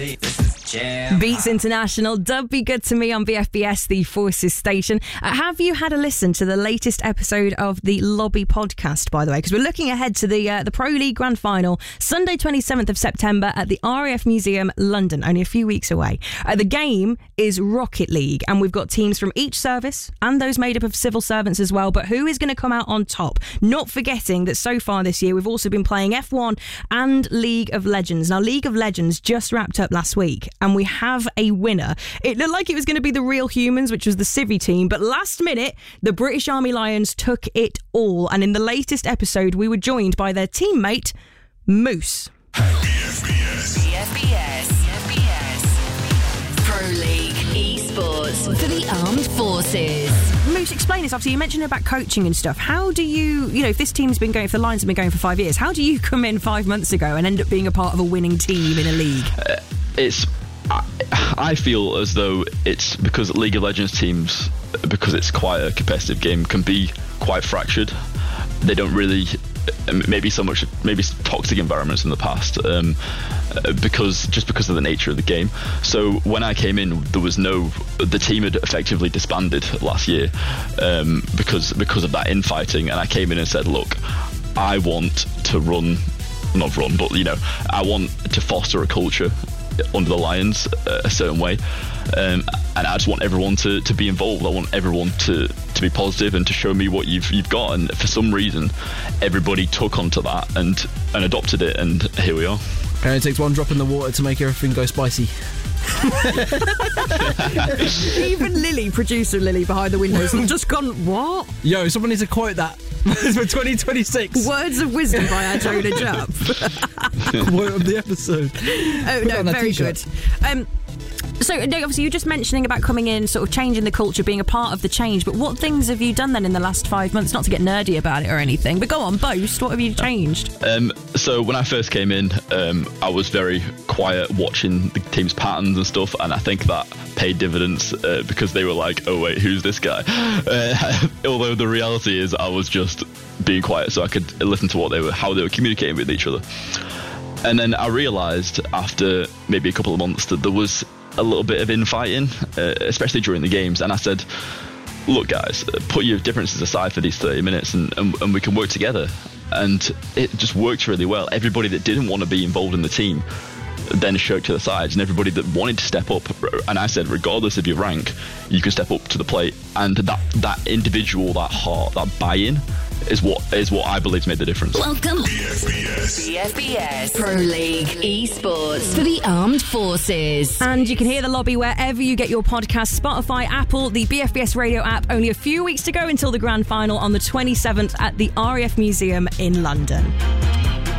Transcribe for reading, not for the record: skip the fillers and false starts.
Beats International, Dub Be Good to Me on BFBS, the Forces station. Have you had a listen to the latest episode of the Lobby podcast, by the way? Because we're looking ahead to the Pro League Grand Final, Sunday 27th of September at the RAF Museum, London, only a few weeks away. The game is Rocket League, and we've got teams from each service and those made up of civil servants as well. But who is going to come out on top? Not forgetting that so far this year, we've also been playing F1 and League of Legends. Now, League of Legends just wrapped up last week, and we have a winner. It looked like it was going to be the Real Humans, which was the Civvy team, but last minute, the British Army Lions took it all. And in the latest episode, we were joined by their teammate, Moose. BFBS. Pro League Esports for the Armed Forces. Moose, explain this. Obviously, you mentioned about coaching and stuff. How do you, if this team's been going, if the Lions have been going for 5 years, how do you come in 5 months ago and end up being a part of a winning team in a league? I feel as though it's because League of Legends teams, because it's quite a competitive game, can be quite fractured. They don't really, maybe toxic environments in the past, because of the nature of the game. So when I came in, the team had effectively disbanded last year because of that infighting, and I came in and said, look, I want to I want to foster a culture under the Lions a certain way, and I just want everyone to be involved. I want everyone to be positive and to show me what you've got. And for some reason, everybody took onto that and adopted it, and here we are. And it takes one drop in the water to make everything go spicy. Even Lily, producer Lily behind the windows, has just gone, what? Yo, someone needs to quote that for 2026. Words of wisdom by our Jonah Jupp. Quote of the episode. Oh, no, very good. So, obviously, you're just mentioning about coming in, sort of changing the culture, being a part of the change. But what things have you done then in the last 5 months? Not to get nerdy about it or anything, but go on, boast. What have you changed? So when I first came in, I was very quiet, watching the team's patterns and stuff, and I think that paid dividends because they were like, "Oh wait, who's this guy?" Although the reality is, I was just being quiet so I could listen to how they were communicating with each other. And then I realised after maybe a couple of months that there was a little bit of infighting, especially during the games, and I said, look guys, put your differences aside for these 30 minutes and we can work together. And it just worked really well. Everybody that didn't want to be involved in the team then shirked to the sides, and everybody that wanted to step up, and I said, regardless of your rank, you can step up to the plate. And that individual, that heart, that buy-in is what I believe made the difference. Welcome BFBS Pro League Esports for the Armed Forces. And you can hear the Lobby wherever you get your podcasts: Spotify, Apple, the BFBS radio app. Only a few weeks to go until the grand final on the 27th at the RAF Museum in London.